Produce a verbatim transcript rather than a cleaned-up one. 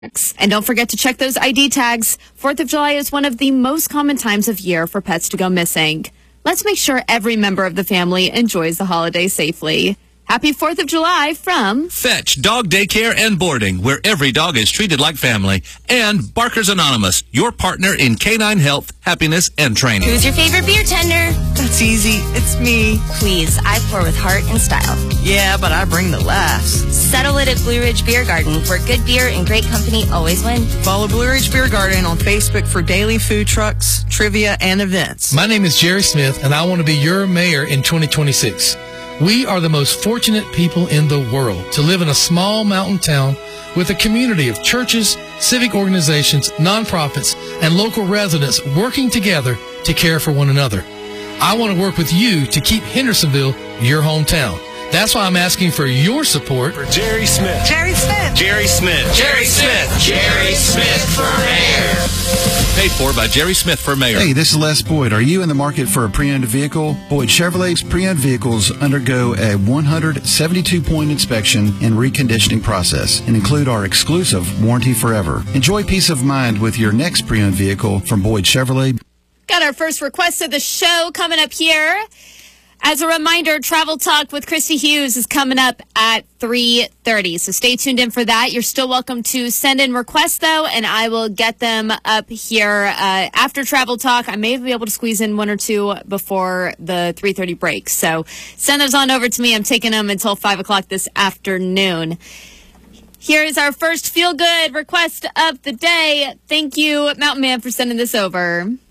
And don't forget to check those I D tags. fourth of July is one of the most common times of year for pets to go missing. Let's make sure every member of the family enjoys the holiday safely. Happy fourth of July from Fetch Dog Daycare and Boarding, where every dog is treated like family. And Barker's Anonymous, your partner in canine health, happiness, and training. Who's your favorite beer tender? That's easy. It's me. Please, I pour with heart and style. Yeah, but I bring the laughs. Settle it at Blue Ridge Beer Garden, where good beer and great company always win. Follow Blue Ridge Beer Garden on Facebook for daily food trucks, trivia, and events. My name is Jerry Smith, and I want to be your mayor in twenty twenty-six. We are the most fortunate people in the world to live in a small mountain town with a community of churches, civic organizations, nonprofits, and local residents working together to care for one another. I want to work with you to keep Hendersonville your hometown. That's why I'm asking for your support for Jerry Smith. Jerry Smith. Jerry Smith. Jerry Smith. Jerry Smith for mayor. Paid for by Jerry Smith for mayor. Hey, this is Les Boyd. Are you in the market for a pre-owned vehicle? Boyd Chevrolet's pre-owned vehicles undergo a one hundred seventy-two point inspection and reconditioning process and include our exclusive Warranty Forever. Enjoy peace of mind with your next pre-owned vehicle from Boyd Chevrolet. Got our first request of the show coming up here. As a reminder, Travel Talk with Christy Hughes is coming up at three thirty. So stay tuned in for that. You're still welcome to send in requests, though, and I will get them up here uh, after Travel Talk. I may be able to squeeze in one or two before the three thirty break. So send those on over to me. I'm taking them until five o'clock this afternoon. Here is our first feel-good request of the day. Thank you, Mountain Man, for sending this over.